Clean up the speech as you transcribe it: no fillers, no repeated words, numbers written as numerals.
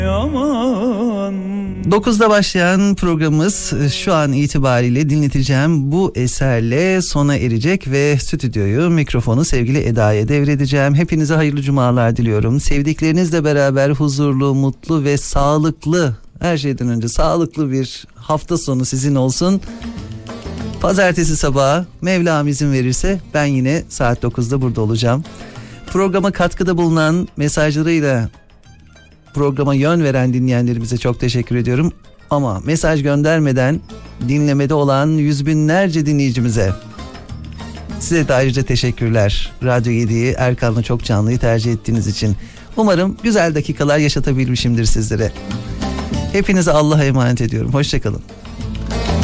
9'da başlayan programımız şu an itibariyle dinleteceğim bu eserle sona erecek ve stüdyoyu, mikrofonu sevgili Eda'ya devredeceğim. Hepinize hayırlı cumalar diliyorum. Sevdiklerinizle beraber huzurlu, mutlu ve sağlıklı, her şeyden önce sağlıklı bir hafta sonu sizin olsun. Pazartesi sabahı Mevlam izin verirse ben yine saat 9'da burada olacağım. Programa katkıda bulunan, mesajlarıyla programa yön veren dinleyenlerimize çok teşekkür ediyorum. Ama mesaj göndermeden dinlemede olan yüz binlerce dinleyicimize, size de ayrıca teşekkürler. Radyo 7'yi, Erkan'la Çok Canlı'yı tercih ettiğiniz için. Umarım güzel dakikalar yaşatabilmişimdir sizlere. Hepinize Allah'a emanet ediyorum. Hoşça kalın.